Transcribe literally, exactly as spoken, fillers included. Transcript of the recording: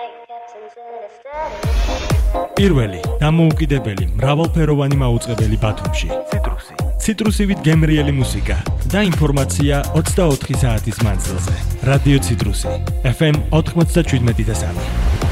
პირველი, დამოუკიდებელი, მრავალფეროვანი მაუწყებელი ბათუმში. ციტრუსი. ციტრუსივით გემრიელი მუსიკა და ინფორმაცია ოცდაოთხი საათის მანძილზე. რადიო ციტრუსი. ეფ ემ ოთხმოცდაშვიდმეტი და სამი.